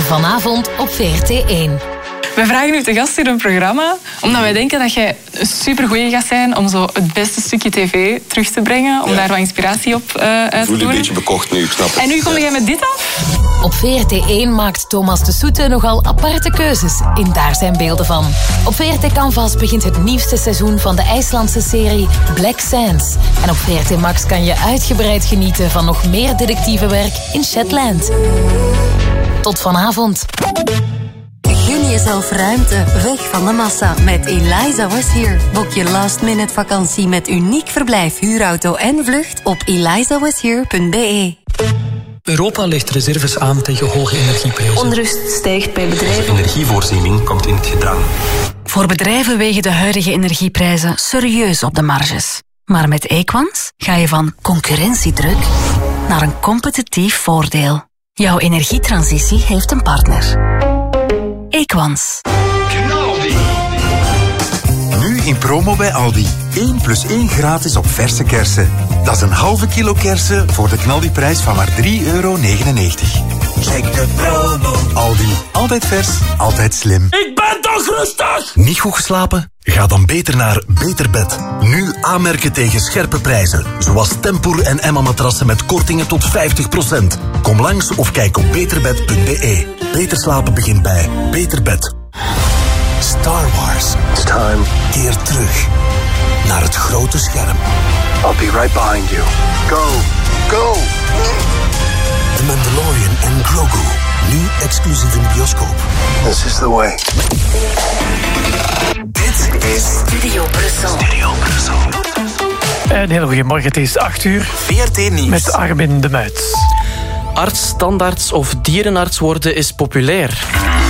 Vanavond op VRT1. We vragen u te gast in een programma, omdat wij denken dat jij een supergoeie gaat zijn om zo het beste stukje tv terug te brengen, om daar wat inspiratie op uit te doen. Ik voel je een beetje bekocht nu, ik snap het. En nu kom jij met dit af? Op VRT1 maakt Thomas de Soete nogal aparte keuzes in Daar zijn beelden van. Op VRT Canvas begint het nieuwste seizoen van de IJslandse serie Black Sands. En op VRT Max kan je uitgebreid genieten van nog meer detectievenwerk in Shetland. Tot vanavond. Gun jezelf ruimte, weg van de massa met Eliza Was Here. Boek je last-minute vakantie met uniek verblijf, huurauto en vlucht op elizawashere.be. Europa legt reserves aan tegen hoge energieprijzen. Onrust stijgt bij bedrijven. De energievoorziening komt in het gedrang. Voor bedrijven wegen de huidige energieprijzen serieus op de marges. Maar met Equans ga je van concurrentiedruk naar een competitief voordeel. Jouw energietransitie heeft een partner. Equans. Nu in promo bij Aldi. 1 + 1 gratis op verse kersen. Dat is een halve kilo kersen voor de knaldiprijs van maar €3,99. Check de promo. Aldi. Altijd vers, altijd slim. Ik ben toch rustig! Niet goed geslapen? Ga dan beter naar Beter Bed. Nu aanmerken tegen scherpe prijzen. Zoals Tempoor en Emma-matrassen met kortingen tot 50%. Kom langs of kijk op beterbed.be. Beter slapen begint bij Beter Bed. Star Wars. It's time. Keer terug naar het grote scherm. I'll be right behind you. Go. Go. The Mandalorian en Grogu. Nu exclusief in de bioscoop. This is the way. Dit is Studio Brussel. Een hele goede morgen, het is 8:00. VRT Nieuws. Met Armin de Muits. Arts, standaards of dierenarts worden is populair.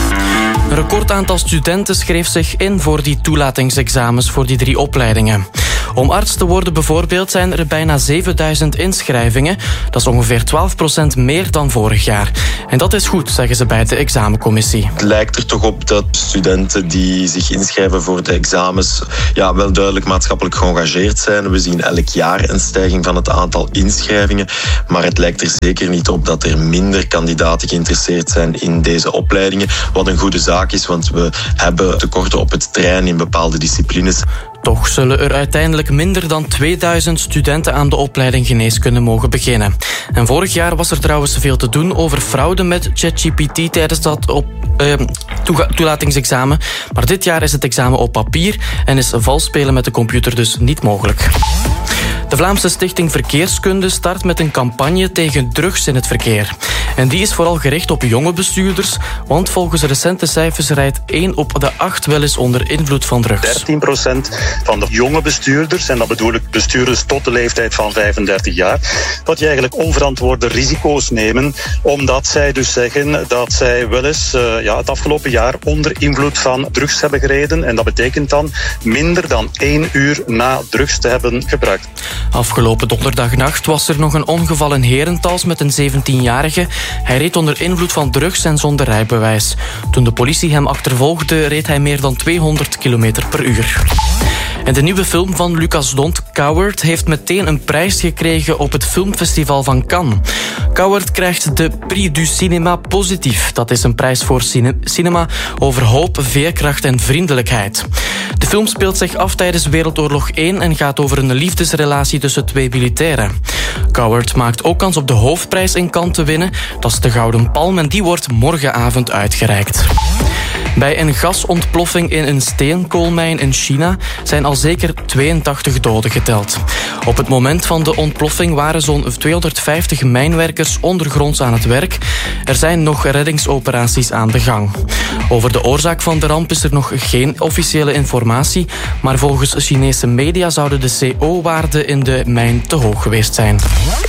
Een recordaantal studenten schreef zich in voor die toelatingsexamens voor die 3 opleidingen. Om arts te worden bijvoorbeeld zijn er bijna 7000 inschrijvingen. Dat is ongeveer 12% meer dan vorig jaar. En dat is goed, zeggen ze bij de examencommissie. Het lijkt er toch op dat studenten die zich inschrijven voor de examens wel duidelijk maatschappelijk geëngageerd zijn. We zien elk jaar een stijging van het aantal inschrijvingen. Maar het lijkt er zeker niet op dat er minder kandidaten geïnteresseerd zijn in deze opleidingen. Wat een goede zaak is, want we hebben tekorten op het terrein in bepaalde disciplines. Toch zullen er uiteindelijk minder dan 2000 studenten aan de opleiding geneeskunde mogen beginnen. En vorig jaar was er trouwens veel te doen over fraude met ChatGPT tijdens dat toelatingsexamen. Maar dit jaar is het examen op papier en is vals spelen met de computer dus niet mogelijk. De Vlaamse Stichting Verkeerskunde start met een campagne tegen drugs in het verkeer. En die is vooral gericht op jonge bestuurders, want volgens recente cijfers rijdt 1 op de 8 wel eens onder invloed van drugs. 13% van de jonge bestuurders, en dat bedoel ik bestuurders tot de leeftijd van 35 jaar, dat die eigenlijk onverantwoorde risico's nemen, omdat zij dus zeggen dat zij wel eens het afgelopen jaar onder invloed van drugs hebben gereden. En dat betekent dan minder dan 1 uur na drugs te hebben gebruikt. Afgelopen donderdagnacht was er nog een ongeval in Herentals met een 17-jarige. Hij reed onder invloed van drugs en zonder rijbewijs. Toen de politie hem achtervolgde, reed hij meer dan 200 km per uur. En de nieuwe film van Lucas Dont, Coward, heeft meteen een prijs gekregen op het filmfestival van Cannes. Coward krijgt de Prix du Cinéma Positief. Dat is een prijs voor cinema over hoop, veerkracht en vriendelijkheid. De film speelt zich af tijdens Wereldoorlog 1 en gaat over een liefdesrelatie tussen 2 militairen. Coward maakt ook kans op de hoofdprijs in Cannes te winnen. Dat is de Gouden Palm en die wordt morgenavond uitgereikt. Bij een gasontploffing in een steenkoolmijn in China zijn al zeker 82 doden geteld. Op het moment van de ontploffing waren zo'n 250 mijnwerkers ondergronds aan het werk. Er zijn nog reddingsoperaties aan de gang. Over de oorzaak van de ramp is er nog geen officiële informatie, maar volgens Chinese media zouden de CO-waarden in de mijn te hoog geweest zijn.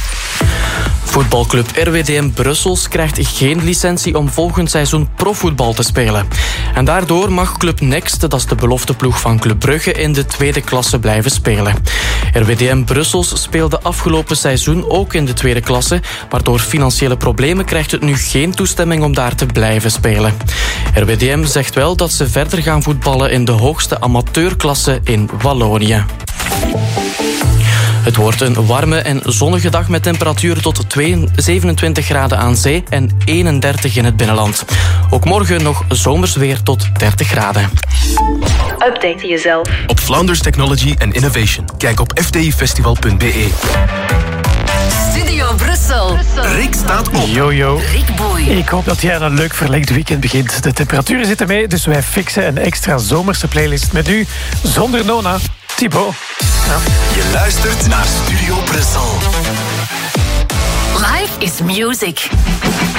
Voetbalclub RWDM Brussels krijgt geen licentie om volgend seizoen profvoetbal te spelen. En daardoor mag Club Next, dat is de belofteploeg van Club Brugge, in de 2e klasse blijven spelen. RWDM Brussels speelde afgelopen seizoen ook in de 2e klasse, maar door financiële problemen krijgt het nu geen toestemming om daar te blijven spelen. RWDM zegt wel dat ze verder gaan voetballen in de hoogste amateurklasse in Wallonië. Het wordt een warme en zonnige dag met temperaturen tot 27 graden aan zee en 31 in het binnenland. Ook morgen nog zomers weer tot 30 graden. Update jezelf op Vlaanders Technology and Innovation. Kijk op fdifestival.be. Studio Brussel. Rick staat op. Yo. Rick Boy. Ik hoop dat jij aan een leuk verlengd weekend begint. De temperaturen zitten mee, dus wij fixen een extra zomerse playlist met u. Zonder Nona. Thibaut. Ja. Je luistert naar Studio Brussel. Life is music.